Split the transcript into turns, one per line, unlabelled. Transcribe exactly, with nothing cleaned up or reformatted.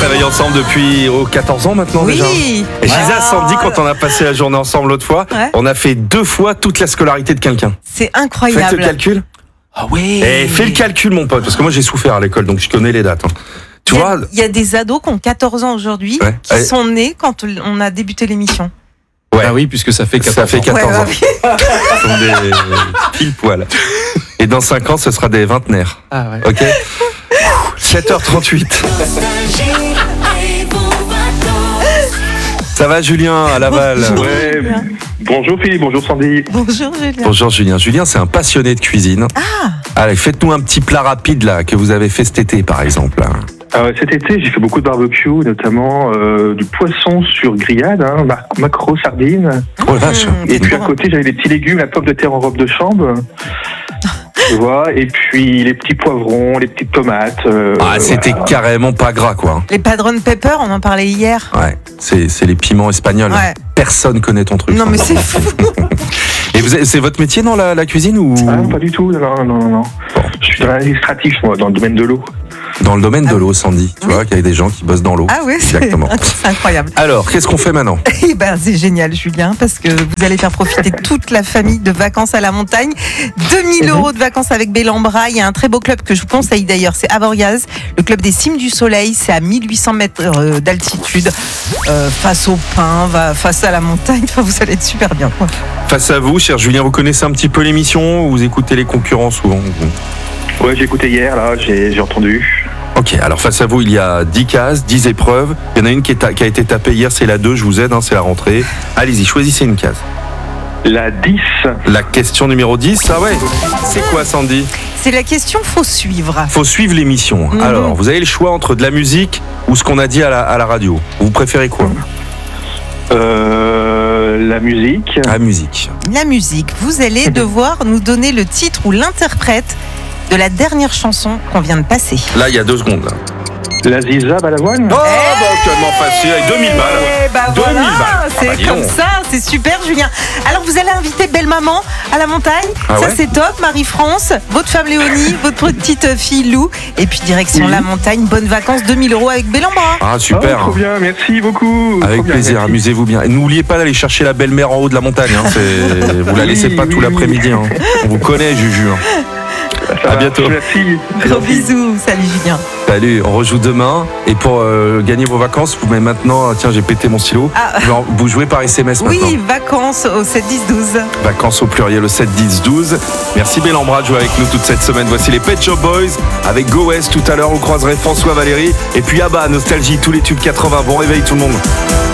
travaille ensemble depuis oh, quatorze ans maintenant
Oui.
déjà. Et je disais à Sandy, quand on a passé la journée ensemble l'autre fois,
Ouais.
on a fait deux fois toute la scolarité de quelqu'un.
C'est
Faites
incroyable.
le calcul.
Ah oui.
Et fais le calcul, mon pote, parce que moi j'ai souffert à l'école, donc je connais les dates. hein. Tu
Il y,
vois
a, il y a des ados qui ont quatorze ans aujourd'hui
Ouais.
qui
Allez.
sont nés quand on a débuté l'émission.
Ouais.
Ah oui, puisque ça fait quatorze
Ça fait
ans.
quatorze
Ouais,
ans.
bah
Ce sont des pile poil. Et dans cinq ans, ce sera des vingtenaires.
Ah ouais.
Ok. sept heures trente-huit. Ça va, Julien, à Laval?
Bonjour.
Ouais.
Julien.
Bonjour Philippe, bonjour Sandy.
Bonjour Julien.
Bonjour, Julien. Julien, c'est un passionné de cuisine.
Ah,
Allez, faites-nous un petit plat rapide là que vous avez fait cet été, par exemple.
Euh, cet été, j'ai fait beaucoup de barbecue, notamment euh, du poisson sur grillade, hein, mar- maquereau, sardines.
Oh la vache.
Mmh,
Et
c'est
puis
trop
à
bon.
côté, j'avais des petits légumes, la pomme de terre en robe de chambre. Tu vois, et puis les petits poivrons, les petites tomates. euh,
Ah, c'était
voilà.
carrément pas gras, quoi.
Les Padron Pepper, on en parlait hier.
Ouais, c'est, c'est les piments espagnols.
Ouais.
Personne connaît ton truc.
Non
hein.
mais c'est fou.
Et vous avez- c'est votre métier dans la, la cuisine ou
Ah non, pas du tout, non, non, non, non. Je suis dans l'administratif, moi, dans le domaine de l'eau.
dans le domaine de
Ah
l'eau, Sandy? Tu
oui.
vois qu'il y a des gens qui bossent dans l'eau.
Ah ouais, c'est
Exactement.
c'est incroyable.
Alors, qu'est-ce qu'on fait maintenant?
Eh ben, c'est génial, Julien, parce que vous allez faire profiter toute la famille de vacances à la montagne. deux mille euros de vacances avec Bellambra. Il y a un très beau club que je vous conseille d'ailleurs, c'est Avoriaz, le club des Cimes du Soleil. C'est à mille huit cents mètres euh, d'altitude, euh, face au pin, va- face à la montagne. Enfin, vous allez être super bien.
Face à vous, cher Julien, vous connaissez un petit peu l'émission ou vous écoutez les concurrents souvent? vous
Ouais, j'ai écouté hier, là, j'ai j'ai entendu.
Ok, alors face à vous, il y a dix cases, dix épreuves. Il y en a une qui, est ta- qui a été tapée hier, c'est la deux, je vous aide, hein, c'est la rentrée. Allez-y, choisissez une case.
La dix.
La question numéro dix, ah ouais. C'est quoi, Sandy?
C'est la question faut suivre.
Faut suivre l'émission.
Mhm.
Alors, vous avez le choix entre de la musique ou ce qu'on a dit à la, à la radio. Vous préférez quoi?
Euh, la musique.
La musique.
La musique, vous allez devoir nous donner le titre ou l'interprète de la dernière chanson qu'on vient de passer.
Là, il y a deux secondes. là.
La Ziza Balavoine.
Oh, bah, tellement facile, avec deux mille balles.
Eh bah
deux mille
voilà,
balles.
c'est
Ah bah, dis
comme
donc.
ça, c'est super Julien. Alors vous allez inviter belle maman à la montagne,
Ah
ça
ouais
c'est top, Marie-France, votre femme Léonie, votre petite fille Lou, et puis direction
Oui.
la montagne, bonnes vacances, deux mille euros avec Bellambra.
Ah,
Oh,
super.
trop bien, merci beaucoup.
Avec
Trop bien,
plaisir,
merci.
amusez-vous bien. Et n'oubliez pas d'aller chercher la belle-mère en haut de la montagne. Hein. C'est... Vous la
Oui,
laissez pas
oui,
tout
oui.
l'après-midi. Hein. On vous connaît, Juju. hein.
Ça
À
va,
bientôt.
Merci.
Gros bisous, salut Julien.
Salut, on rejoue demain. Et pour euh, gagner vos vacances, vous mettez maintenant. Tiens, j'ai pété mon stylo.
Ah.
Vous- Vous jouez par S M S maintenant.
Oui, vacances au sept dix douze.
Vacances au pluriel au sept dix douze. Merci Bellambra de jouer avec nous toute cette semaine. Voici les Pet Shop Boys avec Go West. Tout à l'heure, vous croiserez François Valéry. Et puis Abba, Nostalgie, tous les tubes quatre-vingts. Bon réveil tout le monde.